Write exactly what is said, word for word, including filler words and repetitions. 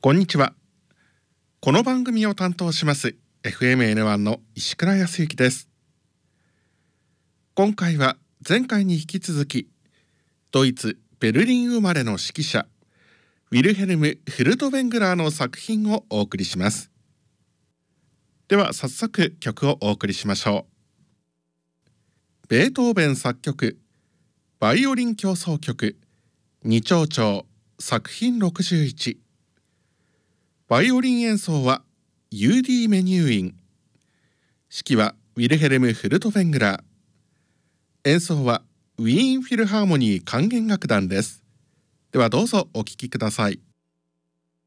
こんにちは。この番組を担当します エフエムエヌワン の石倉康之です。今回は前回に引き続き、ドイツ・ベルリン生まれの指揮者ウィルヘルム・フルトヴェングラーの作品をお送りします。では早速曲をお送りしましょう。ベートーベン作曲バイオリン協奏曲二丁調作品ろくじゅういち。バイオリン演奏はユーディ・メニューイン、指揮はウィルヘルム・フルトヴェングラー、演奏はウィーンフィルハーモニー管弦楽団です。ではどうぞお聴きください。